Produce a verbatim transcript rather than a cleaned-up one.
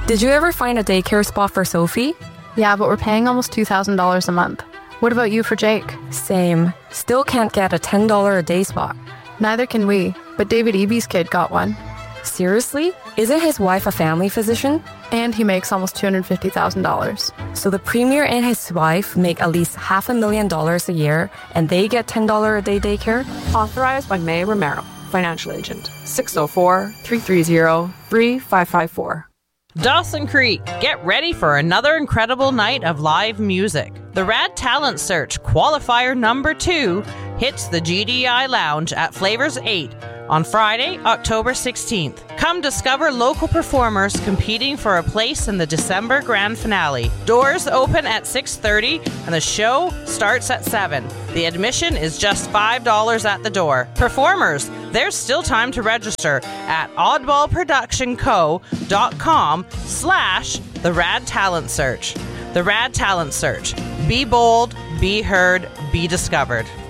Did you ever find a daycare spot for Sophie? Yeah, but we're paying almost two thousand dollars a month. What about you for Jake? Same. Still can't get a ten dollars a day spot. Neither can we, but David Eby's kid got one. Seriously? Isn't his wife a family physician? And he makes almost two hundred fifty thousand dollars. So the premier and his wife make at least half a million dollars a year, and they get ten dollars a day daycare? Authorized by May Romero, financial agent. six oh four, three three zero, three five five four. Dawson Creek, get ready for another incredible night of live music. The Rad Talent Search qualifier number two hits the G D I Lounge at Flavors eight on Friday, October sixteenth. Come discover local performers competing for a place in the December grand finale. Doors open at six thirty and the show starts at seven. The admission is just five dollars at the door. Performers, there's still time to register at oddballproductionco.com slash the Rad Talent Search. The Rad Talent Search. Be bold, be heard, be discovered.